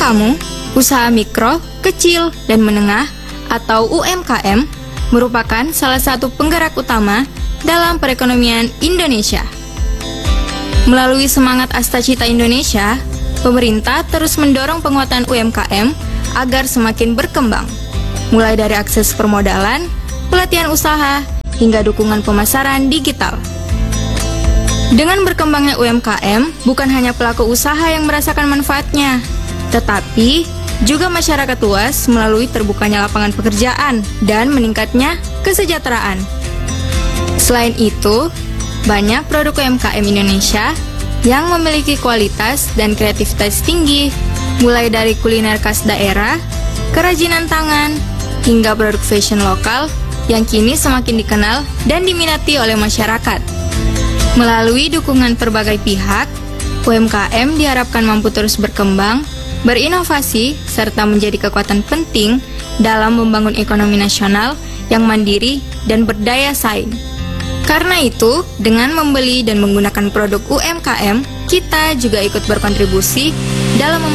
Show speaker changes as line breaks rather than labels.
kamu, usaha mikro, kecil, dan menengah atau UMKM merupakan salah satu penggerak utama dalam perekonomian Indonesia. Melalui semangat Astacita Indonesia, pemerintah terus mendorong penguatan UMKM agar semakin berkembang, mulai dari akses permodalan, pelatihan usaha, hingga dukungan pemasaran digital. Dengan berkembangnya UMKM, bukan hanya pelaku usaha yang merasakan manfaatnya, tetapi juga masyarakat luas melalui terbukanya lapangan pekerjaan dan meningkatnya kesejahteraan. Selain itu, banyak produk UMKM Indonesia yang memiliki kualitas dan kreativitas tinggi, mulai dari kuliner khas daerah, kerajinan tangan, hingga produk fashion lokal yang kini semakin dikenal dan diminati oleh masyarakat. Melalui dukungan berbagai pihak, UMKM diharapkan mampu terus berkembang, berinovasi, serta menjadi kekuatan penting dalam membangun ekonomi nasional yang mandiri dan berdaya saing. Karena itu, dengan membeli dan menggunakan produk UMKM, kita juga ikut berkontribusi dalam